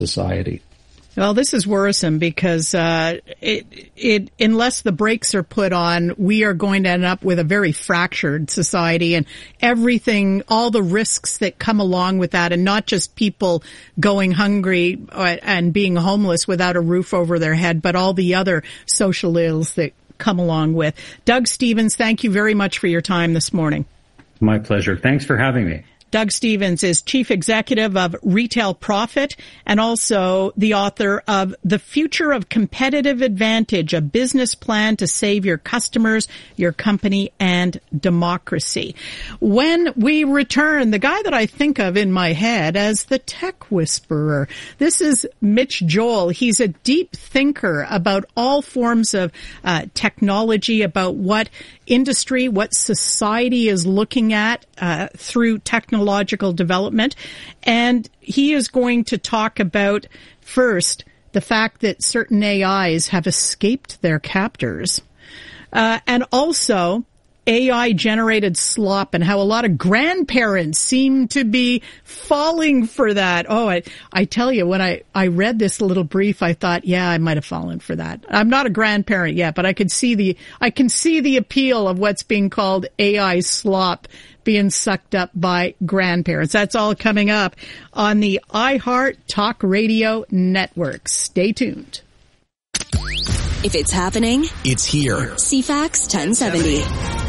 society. Well, this is worrisome because unless the brakes are put on, we are going to end up with a very fractured society, and everything, all the risks that come along with that, and not just people going hungry and being homeless without a roof over their head, but all the other social ills that come along with. Doug Stephens, thank you very much for your time this morning. My pleasure. Thanks for having me. Doug Stephens is Chief Executive of Retail Profit and also the author of The Future of Competitive Advantage, a business plan to save your customers, your company, and democracy. When we return, the guy that I think of in my head as the tech whisperer, this is Mitch Joel. He's a deep thinker about all forms of technology, about what industry, what society is looking at through technological development. And he is going to talk about, first, the fact that certain AIs have escaped their captors, and also AI-generated slop and how a lot of grandparents seem to be falling for that. Oh, I tell you, when I read this little brief, I thought, yeah, I might have fallen for that. I'm not a grandparent yet, but I can see the appeal of what's being called AI slop being sucked up by grandparents. That's all coming up on the iHeart Talk Radio Network. Stay tuned. If it's happening, it's here. CFAX 1070.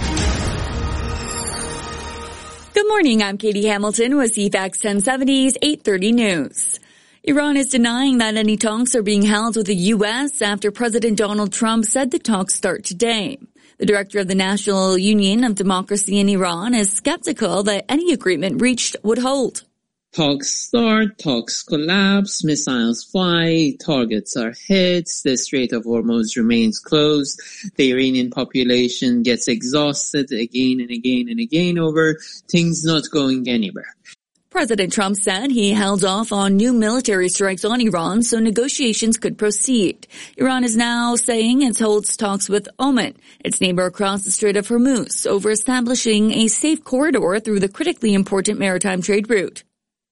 Good morning, I'm Katie Hamilton with CFAX 1070's 8:30 News. Iran is denying that any talks are being held with the U.S. after President Donald Trump said the talks start today. The director of the National Union of Democracy in Iran is skeptical that any agreement reached would hold. Talks start, talks collapse, missiles fly, targets are hit, the Strait of Hormuz remains closed, the Iranian population gets exhausted again and again and again over things not going anywhere. President Trump said he held off on new military strikes on Iran so negotiations could proceed. Iran is now saying it holds talks with Oman, its neighbor across the Strait of Hormuz, over establishing a safe corridor through the critically important maritime trade route.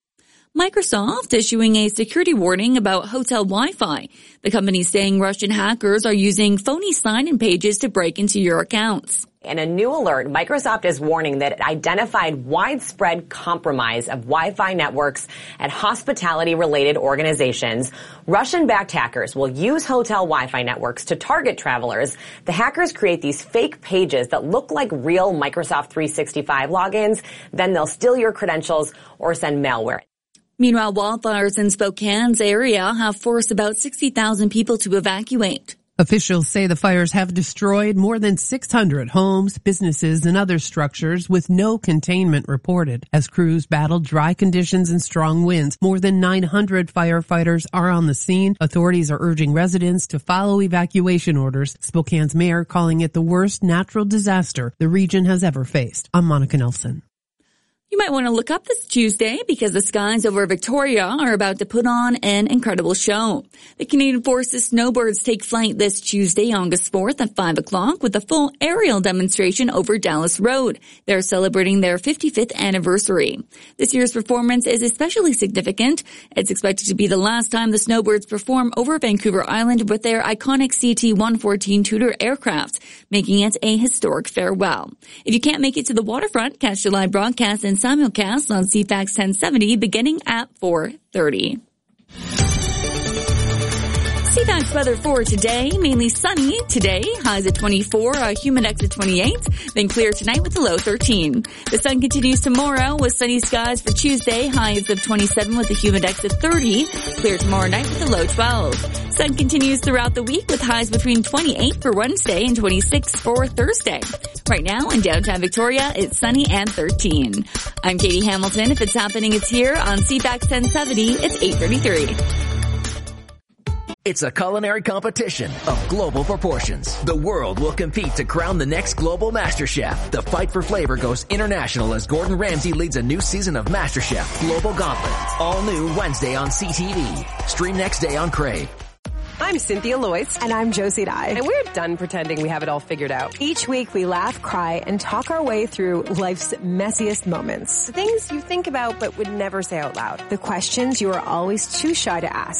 Microsoft issuing a security warning about hotel Wi-Fi. The company saying Russian hackers are using phony sign-in pages to break into your accounts. In a new alert, Microsoft is warning that it identified widespread compromise of Wi-Fi networks at hospitality-related organizations. Russian-backed hackers will use hotel Wi-Fi networks to target travelers. The hackers create these fake pages that look like real Microsoft 365 logins. Then they'll steal your credentials or send malware. Meanwhile, wildfires in Spokane's area have forced about 60,000 people to evacuate. Officials say the fires have destroyed more than 600 homes, businesses, and other structures with no containment reported. As crews battle dry conditions and strong winds, more than 900 firefighters are on the scene. Authorities are urging residents to follow evacuation orders. Spokane's mayor calling it the worst natural disaster the region has ever faced. I'm Monica Nelson. You might want to look up this Tuesday because the skies over Victoria are about to put on an incredible show. The Canadian Forces snowbirds take flight this Tuesday, August 4th at 5 o'clock with a full aerial demonstration over Dallas Road. They're celebrating their 55th anniversary. This year's performance is especially significant. It's expected to be the last time the snowbirds perform over Vancouver Island with their iconic CT-114 Tudor aircraft, making it a historic farewell. If you can't make it to the waterfront, catch the live broadcast and simulcast on CFAX 1070 beginning at 4:30. CFAX weather for today, mainly sunny today, highs at 24, a humidex at 28, then clear tonight with a low 13. The sun continues tomorrow with sunny skies for Tuesday, highs of 27 with a humidex at 30, clear tomorrow night with a low 12. Sun continues throughout the week with highs between 28 for Wednesday and 26 for Thursday. Right now in downtown Victoria, it's sunny and 13. I'm Katie Hamilton. If it's happening, it's here on CFAX 1070. It's 8:33. It's a culinary competition of global proportions. The world will compete to crown the next global master chef. The fight for flavor goes international as Gordon Ramsay leads a new season of MasterChef Global Gauntlet. All new Wednesday on CTV. Stream next day on Crave. I'm Cynthia Loyce. And I'm Josie Dye. And we're done pretending we have it all figured out. Each week we laugh, cry, and talk our way through life's messiest moments. The things you think about but would never say out loud. The questions you are always too shy to ask.